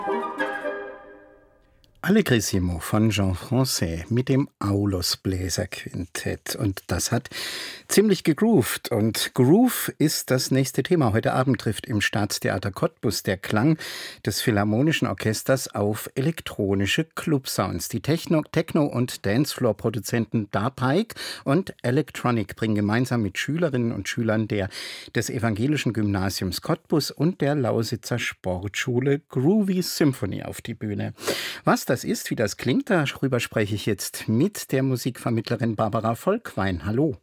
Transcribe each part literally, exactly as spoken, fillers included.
Allegrisimo von Jean Français mit dem Aulus Bläserquintett. Und das hat ziemlich gegroovt. Und Groove ist das nächste Thema. Heute Abend trifft im Staatstheater Cottbus der Klang des Philharmonischen Orchesters auf elektronische Clubsounds. Die Techno-, Techno- und Dancefloor-Produzenten Darpike und Electronic bringen gemeinsam mit Schülerinnen und Schülern der, des Evangelischen Gymnasiums Cottbus und der Lausitzer Sportschule Groovy Symphony auf die Bühne. Was das ist, wie das klingt, darüber spreche ich jetzt mit der Musikvermittlerin Barbara Volkwein. Hallo.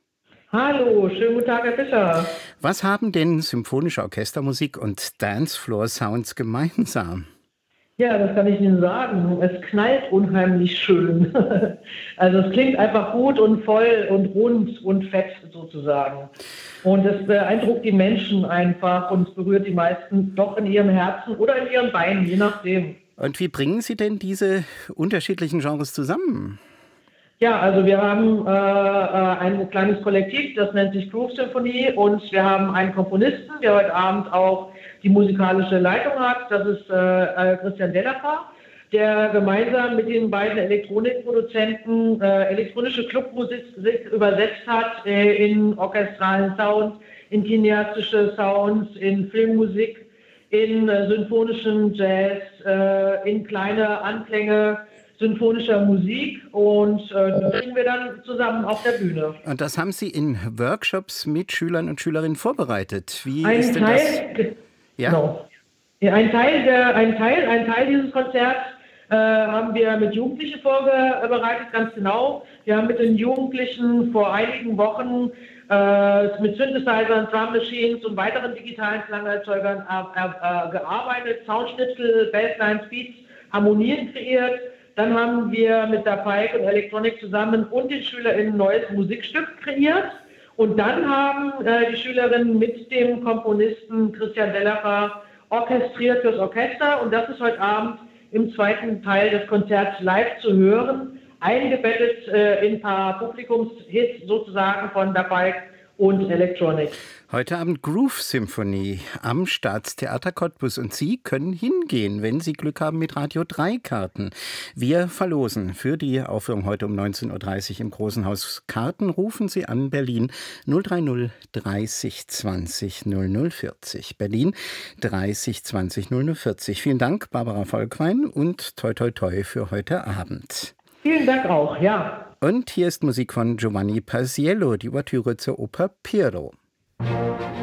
Hallo, schönen guten Tag, Herr Fischer. Was haben denn symphonische Orchestermusik und Dancefloor-Sounds gemeinsam? Ja, das kann ich Ihnen sagen. Es knallt unheimlich schön. Also es klingt einfach gut und voll und rund und fett sozusagen. Und es beeindruckt die Menschen einfach und es berührt die meisten doch in ihrem Herzen oder in ihren Beinen, je nachdem. Und wie bringen Sie denn diese unterschiedlichen Genres zusammen? Ja, also wir haben äh, ein kleines Kollektiv, das nennt sich Groove Symphony, und wir haben einen Komponisten, der heute Abend auch die musikalische Leitung hat. Das ist äh, Christian Delacher, der gemeinsam mit den beiden Elektronikproduzenten äh, elektronische Clubmusik übersetzt hat äh, in orchestralen Sounds, in kinetische Sounds, in Filmmusik, in äh, symphonischen Jazz, äh, in kleine Anklänge symphonischer Musik, und äh, das bringen wir dann zusammen auf der Bühne. Und das haben Sie in Workshops mit Schülern und Schülerinnen vorbereitet. Wie ein ist denn Teil, das? Ja? Genau. Ja, ein Teil, der, ein Teil, ein Teil dieses Konzerts äh, haben wir mit Jugendlichen vorbereitet, ganz genau. Wir haben mit den Jugendlichen vor einigen Wochen äh, mit Synthesizern, Drum Machines und weiteren digitalen Klangerzeugern äh, äh, gearbeitet, Soundschnipsel, Basslines, Beats, Harmonien kreiert. Dann haben wir mit der Pike und Electronic zusammen und den SchülerInnen ein neues Musikstück kreiert. Und dann haben äh, die Schülerinnen mit dem Komponisten Christian Delacher orchestriert fürs Orchester. Und das ist heute Abend im zweiten Teil des Konzerts live zu hören, eingebettet äh, in ein paar Publikumshits sozusagen von der Pike und Electronic. Heute Abend Groove Symphony am Staatstheater Cottbus. Und Sie können hingehen, wenn Sie Glück haben, mit Radio drei Karten. Wir verlosen für die Aufführung heute um neunzehn Uhr dreißig im Großen Haus Karten. Rufen Sie an Berlin null drei null dreißig zwanzig null null vierzig. Berlin dreißig zwanzig null null vierzig. Vielen Dank, Barbara Volkwein, und toi toi toi für heute Abend. Vielen Dank auch, ja. Und hier ist Musik von Giovanni Paisiello, die Ouvertüre zur Oper Pirro.